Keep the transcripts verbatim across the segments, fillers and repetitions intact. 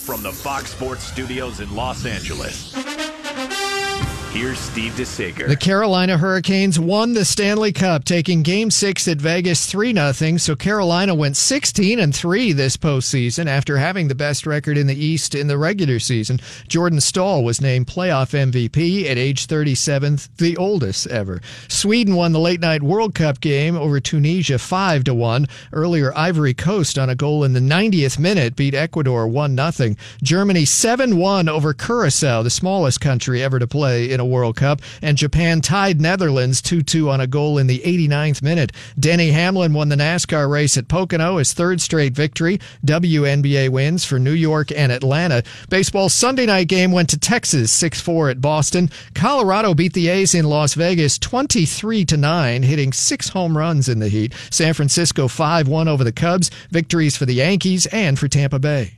From the Fox Sports Studios in Los Angeles, here's Steve DeSager. The Carolina Hurricanes won the Stanley Cup, taking Game six at Vegas three nothing, so Carolina went sixteen and three this postseason after having the best record in the East in the regular season. Jordan Staal was named playoff M V P at age thirty-seven, the oldest ever. Sweden won the late-night World Cup game over Tunisia five to one. Earlier, Ivory Coast, on a goal in the ninetieth minute, beat Ecuador one nothing. Germany seven one over Curacao, the smallest country ever to play in a World Cup, and Japan tied Netherlands two two on a goal in the eighty-ninth minute. Denny Hamlin won the NASCAR race at Pocono, his third straight victory. W N B A wins for New York and Atlanta. Baseball's Sunday night game went to Texas six four at Boston. Colorado beat the A's in Las Vegas twenty-three to nine, hitting six home runs in the heat. San Francisco five one over the Cubs. Victories for the Yankees and for Tampa Bay.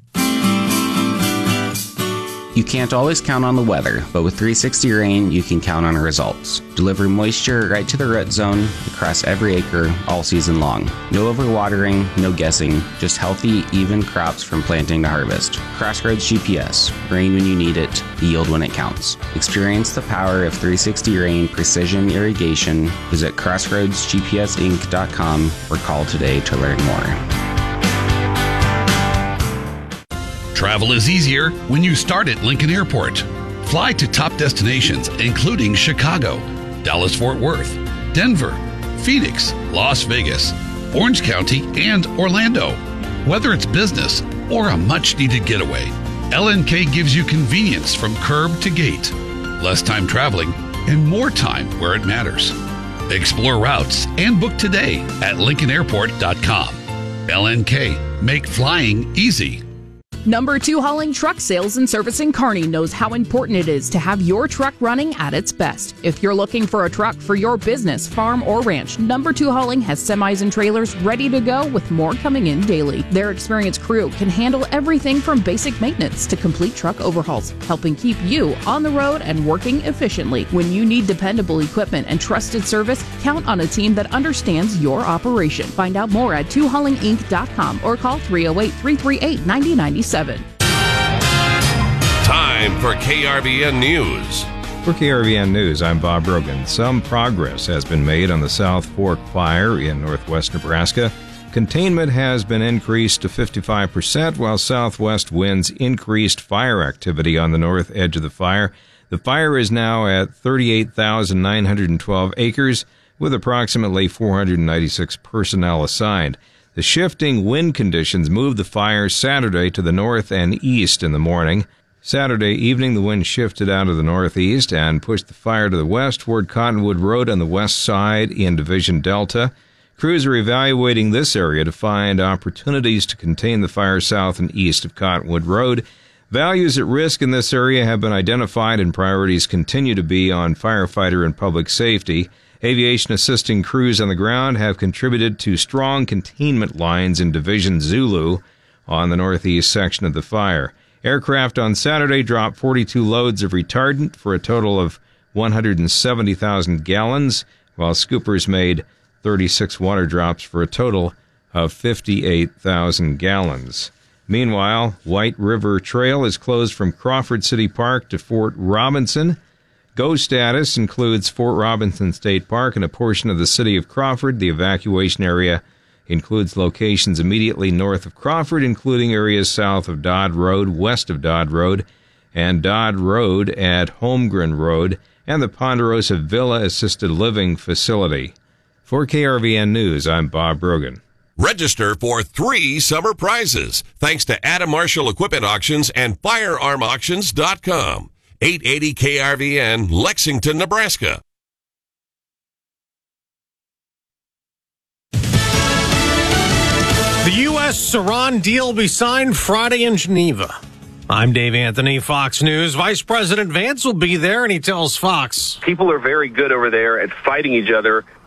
You can't always count on the weather, but with three sixty Rain, you can count on results. Deliver moisture right to the root zone, across every acre, all season long. No overwatering, no guessing, just healthy, even crops from planting to harvest. Crossroads G P S. Rain when you need it, yield when it counts. Experience the power of three sixty Rain Precision Irrigation. Visit crossroads g p s inc dot com or call today to learn more. Travel is easier when you start at Lincoln Airport. Fly to top destinations, including Chicago, Dallas-Fort Worth, Denver, Phoenix, Las Vegas, Orange County, and Orlando. Whether it's business or a much-needed getaway, L N K gives you convenience from curb to gate, less time traveling, and more time where it matters. Explore routes and book today at lincoln airport dot com. L N K, make flying easy. Number two Hauling Truck Sales and Servicing Kearney knows how important it is to have your truck running at its best. If you're looking for a truck for your business, farm, or ranch, Number two Hauling has semis and trailers ready to go with more coming in daily. Their experienced crew can handle everything from basic maintenance to complete truck overhauls, helping keep you on the road and working efficiently. When you need dependable equipment and trusted service, count on a team that understands your operation. Find out more at two hauling inc dot com or call three oh eight, three three eight, nine oh nine seven. Time for K R V N News. For K R V N News, I'm Bob Brogan. Some progress has been made on the South Fork fire in northwest Nebraska. Containment has been increased to fifty-five percent, while southwest winds increased fire activity on the north edge of the fire. The fire is now at thirty-eight thousand nine hundred twelve acres, with approximately four hundred ninety-six personnel assigned. The shifting wind conditions moved the fire Saturday to the north and east in the morning. Saturday evening, the wind shifted out of the northeast and pushed the fire to the west toward Cottonwood Road on the west side in Division Delta. Crews are evaluating this area to find opportunities to contain the fire south and east of Cottonwood Road. Values at risk in this area have been identified, and priorities continue to be on firefighter and public safety. Aviation assisting crews on the ground have contributed to strong containment lines in Division Zulu on the northeast section of the fire. Aircraft on Saturday dropped forty-two loads of retardant for a total of one hundred seventy thousand gallons, while scoopers made thirty-six water drops for a total of fifty-eight thousand gallons. Meanwhile, White River Trail is closed from Crawford City Park to Fort Robinson. Go status includes Fort Robinson State Park and a portion of the city of Crawford. The evacuation area includes locations immediately north of Crawford, including areas south of Dodd Road, west of Dodd Road, and Dodd Road at Holmgren Road, and the Ponderosa Villa Assisted Living Facility. For K R V N News, I'm Bob Brogan. Register for three summer prizes thanks to Adam Marshall Equipment Auctions and firearm auctions dot com. eight eighty K R V N, Lexington, Nebraska. The U S-Iran deal will be signed Friday in Geneva. I'm Dave Anthony, Fox News. Vice President Vance will be there, and he tells Fox, people are very good over there at fighting each other